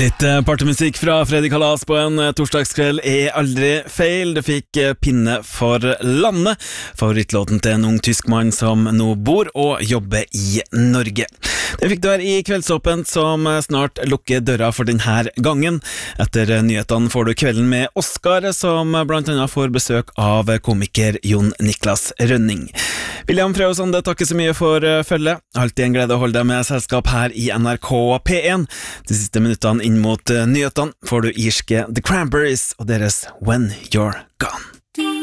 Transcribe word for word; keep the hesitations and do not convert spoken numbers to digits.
Litt eh, partymusikk fra Freddy Kalas på en eh, torsdagskveld er aldri feil. Det fikk eh, pinne for landet. Favorittlåten til en ung tysk mann som nå bor og jobber i Norge. Det fikk du her i Kveldsåpent, som eh, snart lukker døra for denne gangen. Etter eh, nyhetene får du Kvelden med Oscar, som eh, blant annet får besøk av eh, komiker Jon Niklas Rønning. William Frøy og Sande takker så mye for uh, følget. Alltid en glede å holde deg med selskap her i N R K P en. De siste minuttene inn mot uh, nyhetene får du irske The Cranberries og deres When You're Gone.